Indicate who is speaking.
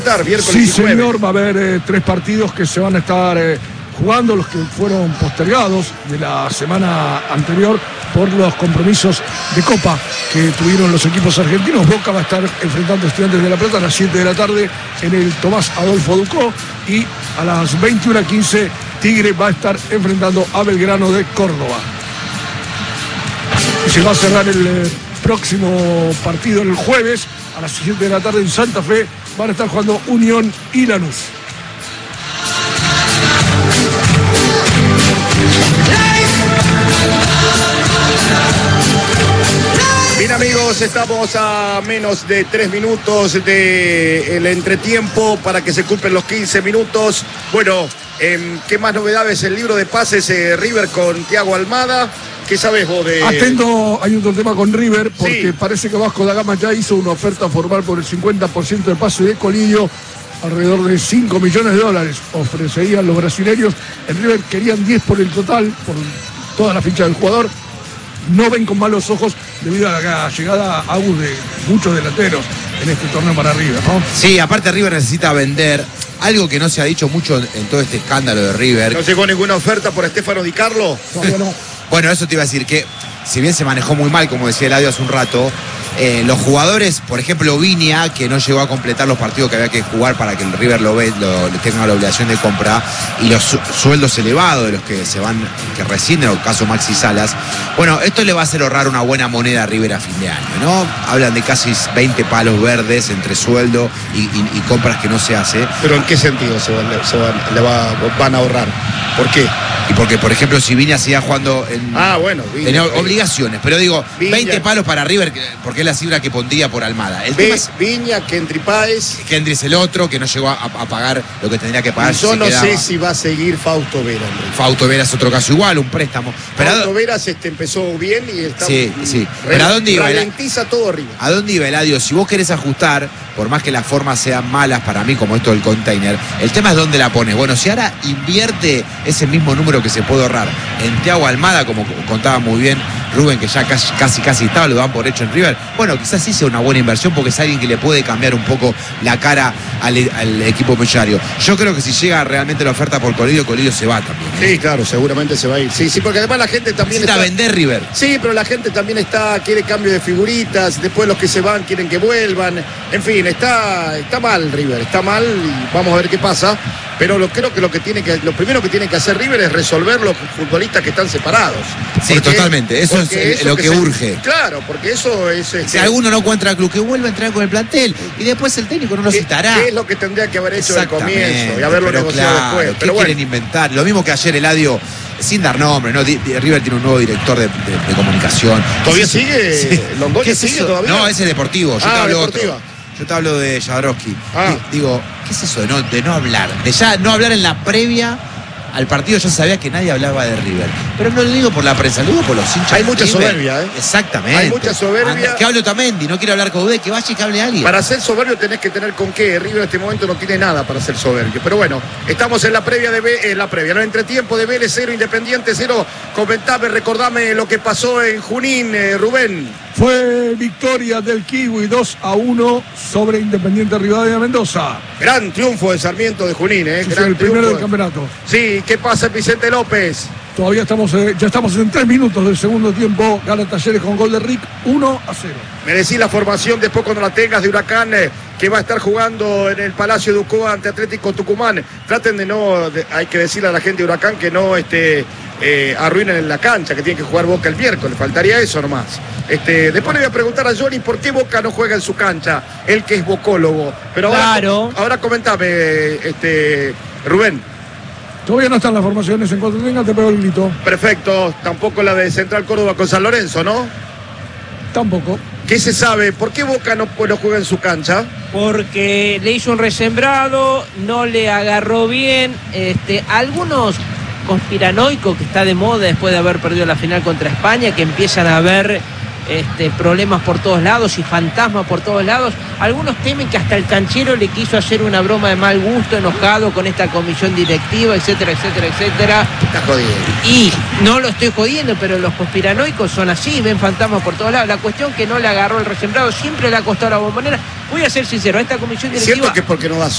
Speaker 1: Sí, señor, va a haber 3 partidos que se van a estar jugando, los que fueron postergados de la semana anterior por los compromisos de Copa que tuvieron los equipos argentinos. Boca va a estar enfrentando a Estudiantes de La Plata a las 7 de la tarde en el Tomás Adolfo Ducó, y a las 21:15 Tigre va a estar enfrentando a Belgrano de Córdoba. Y se va a cerrar el próximo partido el jueves a las 7 de la tarde en Santa Fe. Van a estar jugando Unión y Lanús.
Speaker 2: Bien, amigos, estamos a menos de 3 minutos del entretiempo para que se cumplen los 15 minutos. Bueno, ¿qué más novedades? El libro de pases River con Thiago Almada. ¿Qué sabes vos de...?
Speaker 1: Atento, hay otro tema con River, porque sí, parece que Vasco da Gama ya hizo una oferta formal por el 50% del pase de Colillo, alrededor de $5 millones ofrecerían los brasileños. En River querían 10 por el total, por toda la ficha del jugador. No ven con malos ojos debido a la llegada a de muchos delanteros en este torneo para River, ¿no?
Speaker 3: Sí, aparte River necesita vender, algo que no se ha dicho mucho en todo este escándalo de River.
Speaker 2: ¿No llegó ninguna oferta por Stefano Di Carlo?
Speaker 1: Todavía no.
Speaker 3: Bueno, eso te iba a decir, que si bien se manejó muy mal, como decía Eladio hace un rato, los jugadores, por ejemplo Viña, que no llegó a completar los partidos que había que jugar para que el River tenga la obligación de compra, y los sueldos elevados de los que se van, que rescinden, en el caso Maxi Salas. Bueno, esto le va a hacer ahorrar una buena moneda a River a fin de año, ¿no? Hablan de casi 20 palos verdes entre sueldo y compras que no se hace.
Speaker 2: ¿Pero en qué sentido van a ahorrar? ¿Por qué?
Speaker 3: Y porque, por ejemplo, si Viña siga jugando en obligaciones, pero digo, Viña, 20 palos para River, porque es la cifra que pondría por Almada.
Speaker 2: Viña, Kendry Páez.
Speaker 3: Kendry es el otro, que no llegó a pagar lo que tendría que pagar.
Speaker 2: Yo no sé si va a seguir Fausto Vera, hombre.
Speaker 3: Fausto Vera es otro caso igual, un préstamo.
Speaker 2: Fausto Vera empezó bien y está...
Speaker 3: Sí. Pero ¿a dónde iba?
Speaker 2: Ralentiza todo arriba.
Speaker 3: ¿A dónde iba, Eladio? Si vos querés ajustar, por más que las formas sean malas para mí, como esto del container, el tema es dónde la pones. Bueno, si ahora invierte ese mismo número que se puede ahorrar en Thiago Almada, como contaba muy bien Rubén, que ya casi estaba, lo dan por hecho en River, bueno, quizás sí sea una buena inversión, porque es alguien que le puede cambiar un poco la cara al equipo millonario. Yo creo que si llega realmente la oferta por Colillo se va también, ¿eh?
Speaker 2: Sí, claro, seguramente se va a ir. Sí, porque además la gente también
Speaker 3: necesita vender River.
Speaker 2: Sí, pero la gente también quiere cambio de figuritas, después los que se van quieren que vuelvan. En fin, está mal River, está mal, y vamos a ver qué pasa. Pero creo que lo primero que tiene que hacer River es resolver los futbolistas que están separados.
Speaker 3: Sí, totalmente. Eso es lo que urge.
Speaker 2: Claro, porque eso es...
Speaker 3: Si alguno no encuentra al club, que vuelva a entrar con el plantel. Y después el técnico no lo citará.
Speaker 2: ¿Qué es lo que tendría que haber hecho al comienzo? Y haberlo negociado después.
Speaker 3: Pero quieren inventar? Lo mismo que ayer Eladio, sin dar nombre, ¿no? River tiene un nuevo director de comunicación.
Speaker 2: ¿Todavía sigue? Sí. ¿Longoria sigue todavía?
Speaker 3: No, ese es deportivo. Yo te hablo otro. Yo te hablo de Jadrowski. Digo, ¿qué es eso de no hablar? De ya no hablar en la previa al partido. Yo sabía que nadie hablaba de River, pero no lo digo por la prensa, lo digo por los hinchas.
Speaker 2: Hay mucha soberbia, ¿eh?
Speaker 3: Exactamente.
Speaker 2: Hay mucha soberbia.
Speaker 3: Que hable Otamendi, no quiere hablar con Udé, que vaya y que hable alguien.
Speaker 2: Para ser soberbio tenés que tener con qué. River en este momento no tiene nada para ser soberbio. Pero bueno, estamos en la previa no, entretiempo de Vélez 0, Independiente 0. Comentame, recordame lo que pasó en Junín, Rubén.
Speaker 1: Fue victoria del Kiwi 2-1 sobre Independiente Rivadavia de Mendoza.
Speaker 2: Gran triunfo de Sarmiento de Junín, ¿eh?
Speaker 1: Sí, el primero del campeonato.
Speaker 2: Sí, ¿qué pasa, Vicente López?
Speaker 1: Todavía ya estamos en 3 minutos del segundo tiempo. Gana Talleres con gol de Rick, 1-0.
Speaker 2: Me decís la formación después cuando la tengas de Huracán, que va a estar jugando en el Palacio de Ucoa ante Atlético Tucumán. Traten hay que decirle a la gente de Huracán que no arruinen en la cancha, que tienen que jugar Boca el miércoles. Faltaría eso nomás. Después le voy a preguntar a Johnny por qué Boca no juega en su cancha, él que es bocólogo. Pero ahora comentame, Rubén.
Speaker 1: Todavía no están las formaciones, en cuanto tenga te pego el grito.
Speaker 2: Perfecto, tampoco la de Central Córdoba con San Lorenzo, ¿no?
Speaker 1: Tampoco.
Speaker 2: ¿Qué se sabe? ¿Por qué Boca no juega en su cancha?
Speaker 4: Porque le hizo un resembrado, no le agarró bien. Algunos conspiranoicos que está de moda después de haber perdido la final contra España, que empiezan a ver problemas por todos lados y fantasmas por todos lados. Algunos temen que hasta el canchero le quiso hacer una broma de mal gusto, enojado con esta comisión directiva, etcétera.
Speaker 2: Estás jodiendo.
Speaker 4: Y no lo estoy jodiendo, pero los conspiranoicos son así, ven fantasmas por todos lados. La cuestión que no le agarró el resembrado, siempre le ha costado la Bombonera. Voy a ser sincero, a esta comisión directiva...
Speaker 2: Siento que es porque no da